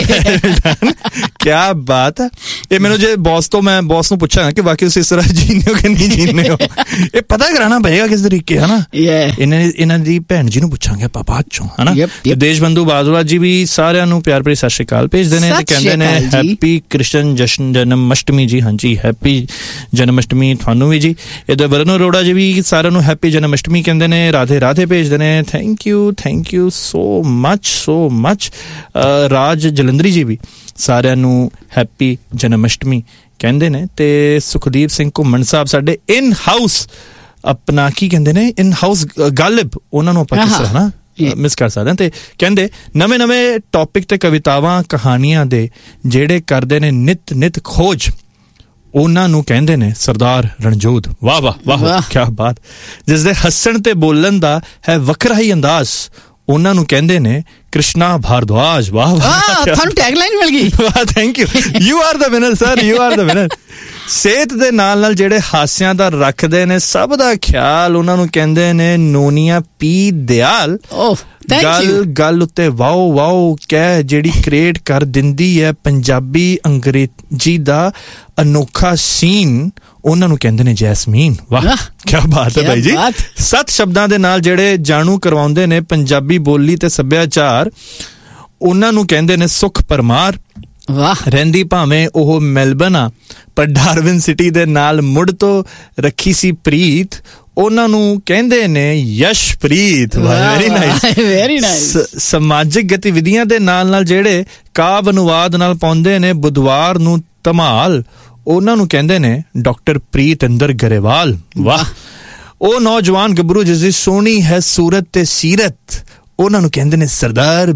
ਕਿਆ ਬਾਤ ਹੈ। ਇਹ ਮੈਨੂੰ ਜੇ ਬੌਸ ਤੋਂ ਮੈਂ ਬੌਸ ਨੂੰ ਪੁੱਛਾਂ ਕਿ ਵਾਕਈ ਤੁਸੀਂ ਇਸ ਤਰ੍ਹਾਂ ਜੀਂਦੇ ਹੋ ਕਿ ਨਹੀਂ ਜੀਂਦੇ ਹੋ, ਇਹ ਪਤਾ ਕਰਾਉਣਾ ਪਏਗਾ ਕਿਸ ਤਰੀਕੇ, ਹੈ ਨਾ। ਇਹਨਾਂ ਇਹਨਾਂ ਦੀ ਭੈਣ ਜੀ ਨੂੰ ਪੁੱਛਾਂਗੇ ਆਪਾਂ ਬਾਅਦ ਚੋਂ, ਹੈ ਨਾ। ਦੇਸ਼ ਬੰਧੂ ਬਾਜਵਾ ਜੀ ਵੀ ਸਾਰਿਆਂ ਨੂੰ ਪਿਆਰ ਭਰੀ ਸਤਿ ਸ਼੍ਰੀ ਅਕਾਲ ਭੇਜਦੇ ਨੇ ਤੇ ਕਹਿੰਦੇ ਨੇ ਹੈਪੀ ਕ੍ਰਿਸ਼ਨ ਜਸ਼ਨ ਜਨਮ ਅਸ਼ਟਮੀ ਜੀ। ਹਾਂਜੀ, ਹੈਪੀ ਜਨਮ ਅਸ਼ਟਮੀ ਤੁਹਾਨੂੰ ਵੀ ਜੀ। ਇਹਦੇ ਵਰਨ ਅਰੋੜਾ ਜੀ ਵੀ ਸਾਰਿਆਂ ਨੂੰ ਹੈਪੀ ਜਨਮ ਅਸ਼ਟਮੀ ਕਹਿੰਦੇ ਨੇ, ਰਾਧੇ ਰਾਧੇ ਭੇਜਦੇ ਨੇ। Thank you thank you so much so much. ਰਾਜ ਜਲੰਧਰੀ ਜੀ ਵੀ ਸਾਰਿਆਂ ਨੂੰ ਹੈਪੀ ਜਨਮ ਅਸ਼ਟਮੀ ਕਹਿੰਦੇ ਨੇ। ਤੇ ਸੁਖਦੀਪ ਸਿੰਘ ਘੁੰਮਣ ਸਾਹਿਬ ਸਾਡੇ ਇਨ ਹਾਊਸ ਆਪਣਾ ਕੀ ਕਹਿੰਦੇ ਨੇ, ਇਨ ਹਾਊਸ ਗਾਲਿਬ, ਉਹਨਾਂ ਨੂੰ ਆਪਾਂ ਕਿਸ ਤਰ੍ਹਾਂ ਨਾ ਮਿਸ ਕਰ ਸਕਦੇ ਹਾਂ। ਤੇ ਕਹਿੰਦੇ ਨਵੇਂ ਨਵੇਂ ਟੌਪਿਕ ਤੇ ਕਵਿਤਾਵਾਂ ਕਹਾਣੀਆਂ ਦੇ ਜਿਹੜੇ ਕਰਦੇ ਨੇ ਨਿਤ ਨਿਤ ਖੋਜ, ਉਹਨਾਂ ਨੂੰ ਕਹਿੰਦੇ ਨੇ ਸਰਦਾਰ ਰਣਜੋਧ। ਵਾਹ ਵਾਹ ਵਾਹ, ਕਿਆ ਬਾਤ। ਜਿਸ ਦੇ ਹੱਸਣ ਤੇ ਬੋਲਣ ਦਾ ਹੈ ਵੱਖਰਾ ਹੀ ਅੰਦਾਜ਼, ਉਹਨਾਂ ਨੂੰ ਕਹਿੰਦੇ ਨੇ ਕ੍ਰਿਸ਼ਨਾ ਭਾਰਦਵਾਜ। ਵਾਹ ਵਾਹ, ਤੁਹਾਨੂੰ ਟੈਗਲਾਈਨ ਮਿਲ ਗਈ। ਵਾਹ, thank you, you are the winner sir, you are the winner. ਸਿਹਤ ਦੇ ਨਾਲ ਨਾਲ ਜਿਹੜੇ ਹਾਸਿਆਂ ਦਾ ਰੱਖਦੇ ਨੇ ਸਭ ਦਾ ਖਿਆਲ, ਉਹਨਾਂ ਨੂੰ ਕਹਿੰਦੇ ਨੇ ਨੋਨੀਆ ਪੀ ਦਿਆਲ। ਗੱਲ ਗੱਲ ਉੱਤੇ ਵਾਓ ਵਾਓ ਕਹਿ ਜਿਹੜੀ ਕ੍ਰੀਏਟ ਕਰ ਦਿੰਦੀ ਹੈ ਪੰਜਾਬੀ ਅੰਗਰੇਜ਼ੀ ਦਾ ਅਨੋਖਾ ਸੀਨ, ਉਹਨਾਂ ਨੂੰ ਕਹਿੰਦੇ ਨੇ ਜੈਸਮੀਨ। ਵਾਹ, ਕਿਆ ਬਾਤ ਹੈ ਭਾਈ ਜੀ। ਸੱਤ ਸ਼ਬਦਾਂ ਦੇ ਨਾਲ ਜਿਹੜੇ ਜਾਣੂ ਕਰਵਾਉਂਦੇ ਨੇ ਪੰਜਾਬੀ ਬੋਲੀ ਤੇ ਸੱਭਿਆਚਾਰ, ਉਹਨਾਂ ਨੂੰ ਕਹਿੰਦੇ ਨੇ ਸੁਖ ਪਰਮਾਰ। ਵਾਹ, ਰਹਿੰਦੀ ਭਾਵੇਂ ਉਹ ਮੈਲਬਨ ਆ ਪਰ ਡਾਰਵਿਨ ਸਿਟੀ ਦੇ ਨਾਲ ਮੁੜ ਤੋਂ ਰੱਖੀ ਸੀ ਪ੍ਰੀਤ, ਉਹਨਾਂ ਨੂੰ ਕਹਿੰਦੇ ਨੇ Yashpreet. Very nice, very nice. ਸਮਾਜਿਕ ਗਤੀਵਿਧੀਆਂ ਦੇ ਨਾਲ ਨਾਲ ਜਿਹੜੇ ਕਾਵ ਅਨੁਵਾਦ ਨਾਲ ਪਾਉਂਦੇ ਨੇ ਬੁੱਧਵਾਰ ਨੂੰ ਧਮਾਲ, ਉਹਨਾਂ ਨੂੰ ਕਹਿੰਦੇ ਨੇ ਡਾਕਟਰ ਪ੍ਰੀਤ ਇੰਦਰ ਗਰੇਵਾਲ। ਵਾਹ, ਉਹ ਨੌਜਵਾਨ ਗੱਭਰੂ ਜਿਸ ਦੀ ਸੋਹਣੀ ਹੈ ਸੂਰਤ ਤੇ ਸੀਰਤ, ਉਹਨਾਂ ਨੂੰ ਕਹਿੰਦੇ ਨੇ ਸਰਦਾਰ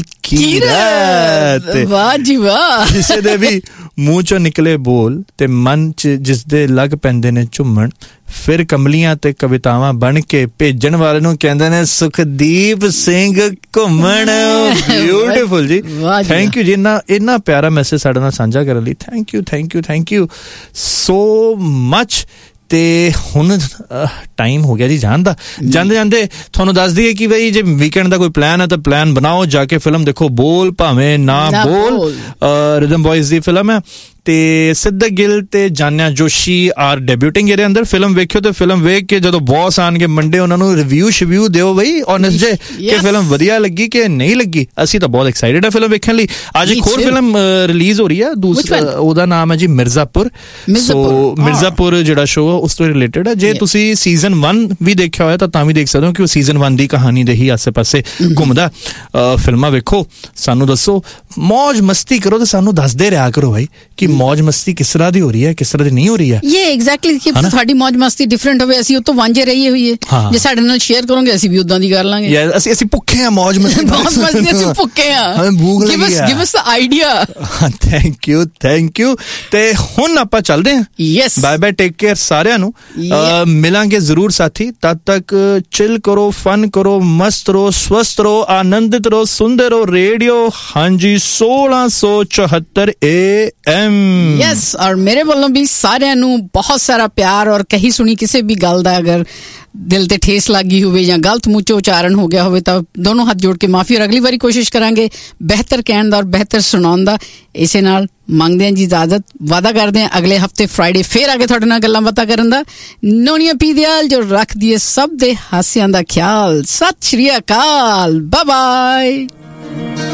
ਬਲਕੀਰਤ। ਵਾਹ ਜੀ ਵਾਹ। ਕਿਸੇ ਦੇ ਵੀ ਮੂੰਹ ਚੋਂ ਨਿਕਲੇ ਬੋਲ ਤੇ ਮਨ ਚ ਜਿਸ ਦੇ ਲੱਗ ਪੈਂਦੇ ਨੇ ਝੁੰਮਣ, ਫਿਰ ਕਮਲੀਆਂ ਤੇ ਕਵਿਤਾਵਾਂ ਬਣ ਕੇ ਭੇਜਣ ਵਾਲੇ ਨੂੰ ਕਹਿੰਦੇ ਨੇ ਸੁਖਦੀਪ ਸਿੰਘ ਘੁੰਮਣ। ਬਿਊਟੀਫੁਲ ਜੀ, ਥੈਂਕ ਯੂ ਜੀ, ਇੰਨਾ ਇੰਨਾ ਪਿਆਰਾ ਮੈਸੇਜ ਸਾਡੇ ਨਾਲ ਸਾਂਝਾ ਕਰਨ ਲਈ। Thank you thank you thank you so much. ਤੇ ਹੁਣ ਟਾਈਮ ਹੋ ਗਿਆ ਜੀ ਜਾਣ ਦਾ। ਜਾਂਦੇ ਜਾਂਦੇ ਤੁਹਾਨੂੰ ਦੱਸ ਦਈਏ ਕਿ ਬਈ ਜੇ ਵੀਕਐਂਡ ਦਾ ਕੋਈ ਪਲਾਨ ਹੈ ਤਾਂ ਪਲਾਨ ਬਣਾਓ, ਜਾ ਕੇ ਫਿਲਮ ਦੇਖੋ ਬੋਲ ਭਾਵੇਂ ਨਾ ਬੋਲ। ਰਿਦਮ ਬॉयਜ਼ ਦੀ ਫਿਲਮ ਹੈ ਤੇ ਸਿੱਧਕ ਗਿੱਲ ਤੇ ਜਾਨਿਆ ਜੋਸ਼ੀ ਆਰ ਡੈਬਿਊਟਿੰਗ ਇਹਦੇ ਅੰਦਰ। ਫਿਲਮ ਵੇਖਿਓ ਤੇ ਫਿਲਮ ਵੇਖ ਕੇ ਜਦੋਂ ਬੌਸ ਆਣਗੇ ਮੰਡੇ, ਉਹਨਾਂ ਨੂੰ ਰਿਵਿਊ ਸ਼ਿਵਿਊ ਦਿਓ ਬਈ ਔਨੈਸਟ ਜੇ ਕਿ ਫਿਲਮ ਵਧੀਆ ਲੱਗੀ ਕਿ ਨਹੀਂ ਲੱਗੀ। ਅਸੀਂ ਤਾਂ ਬਹੁਤ ਐਕਸਾਈਟਡ ਹੈ ਫਿਲਮ ਵੇਖਣ ਲਈ। ਅੱਜ ਇੱਕ ਹੋਰ ਫਿਲਮ ਰਿਲੀਜ਼ ਹੋ ਰਹੀ ਹੈ, ਦੂਸਰਾ ਉਹਦਾ ਨਾਮ ਹੈ ਜੀ ਮਿਰਜ਼ਾਪੁਰ। ਸੋ ਮਿਰਜ਼ਾਪੁਰ ਜਿਹੜਾ ਸ਼ੋਅ ਉਸ ਤੋਂ ਰਿਲੇਟਡ ਹੈ। ਜੇ ਤੁਸੀਂ ਸੀਜ਼ਨ ਵਨ ਵੀ ਦੇਖਿਆ ਹੋਇਆ ਤਾਂ ਤਾਂ ਵੀ ਦੇਖ ਸਕਦੇ ਹੋ ਕਿ ਉਹ ਸੀਜ਼ਨ ਵਨ ਦੀ ਕਹਾਣੀ ਦੇ ਹੀ ਆਸੇ ਪਾਸੇ ਘੁੰਮਦਾ। ਫਿਲਮਾਂ ਵੇਖੋ, ਸਾਨੂੰ ਦੱਸੋ, ਮੌਜ ਮਸਤੀ ਕਰੋ ਤੇ ਸਾਨੂੰ ਦੱਸਦੇ ਰਿਹਾ ਕਰੋ ਭਾਈ ਕਿ ਮੌਜ ਮਸਤੀ ਕਿਸ ਤਰ੍ਹਾਂ ਦੀ ਹੋ ਰਹੀ ਹੈ, ਕਿਸ ਤਰ੍ਹਾਂ ਦੀ ਨਹੀਂ ਹੋ ਰਹੀ ਹੈ। ਇਹ ਐਗਜ਼ੈਕਟਲੀ ਕਿ ਤੁਹਾਡੀ ਮੌਜ ਮਸਤੀ ਡਿਫਰੈਂਟ ਹੋਵੇ, ਅਸੀਂ ਉਹ ਤੋਂ ਵਾਂਝੇ ਰਹੀਏ ਹੋਈਏ। ਜੇ ਸਾਡੇ ਨਾਲ ਸ਼ੇਅਰ ਕਰੋਗੇ ਅਸੀਂ ਵੀ ਉਦਾਂ ਦੀ ਕਰ ਲਾਂਗੇ। ਯਾਰ ਅਸੀਂ ਅਸੀਂ ਭੁੱਖੇ ਆ ਮੌਜ ਮਸਤੀ, ਮੌਜ ਮਸਤੀ ਅਸੀਂ ਭੁੱਖੇ ਆ। ਹमें ਭੂਖ ਲੱਗੀ ਹੈ। Give us the idea. Thank you thank you. ਤੇ ਹੁਣ ਆਪਾਂ ਚੱਲਦੇ ਹਾਂ। Yes, bye bye, take care ਸਾਰਿਆਂ ਨੂੰ। ਮਿਲਾਂਗੇ ਜ਼ਰੂਰ ਸਾਥੀ, ਤਦ ਤੱਕ ਚਿਲ ਕਰੋ, ਫਨ ਕਰੋ, ਮਸਤ ਰਹੋ, ਸਵਸਥ ਰਹੋ, ਆਨੰਦਿਤ ਰਹੋ, ਸੁਣਦੇ ਰਹੋ ਰੇਡੀਓ ਹਾਂਜੀ ਸੋਲਾਂ ਸੌ ਚੁਹੱਤਰ ਏ ਐਮ। ਯੈਸ, ਔਰ ਮੇਰੇ ਵੱਲੋਂ ਵੀ ਸਾਰਿਆਂ ਨੂੰ ਬਹੁਤ ਸਾਰਾ ਪਿਆਰ। ਔਰ ਕਹੀ ਸੁਣੀ ਕਿਸੇ ਵੀ ਗੱਲ ਦਾ ਅਗਰ ਦਿਲ ਤੇ ਠੇਸ ਲੱਗੀ ਹੋਵੇ ਜਾਂ ਗਲਤ ਮੂੰਹ ਚੋਂ ਉਚਾਰਨ ਹੋ ਗਿਆ ਹੋਵੇ ਤਾਂ ਦੋਨੋਂ ਹੱਥ ਜੋੜ ਕੇ ਮਾਫੀ। ਔਰ ਅਗਲੀ ਵਾਰੀ ਕੋਸ਼ਿਸ਼ ਕਰਾਂਗੇ ਬਿਹਤਰ ਕਹਿਣ ਦਾ ਔਰ ਬਿਹਤਰ ਸੁਣਾਉਣ ਦਾ। ਇਸੇ ਨਾਲ ਮੰਗਦੇ ਹਾਂ ਜੀ ਇਜਾਜ਼ਤ, ਵਾਅਦਾ ਕਰਦੇ ਹਾਂ ਅਗਲੇ ਹਫਤੇ ਫਰਾਈਡੇ ਫੇਰ ਆ ਕੇ ਤੁਹਾਡੇ ਨਾਲ ਗੱਲਾਂ ਬਾਤਾਂ ਕਰਨ ਦਾ। ਨੋਨੀਆ ਪੀ ਦਿਆਲ ਜੋ ਰੱਖਦੀ ਹੈ ਸਭ ਦੇ ਹਾਸਿਆਂ ਦਾ ਖਿਆਲ। ਸਤਿ ਸ਼੍ਰੀ ਅਕਾਲ, ਬਾਏ ਬਾਏ।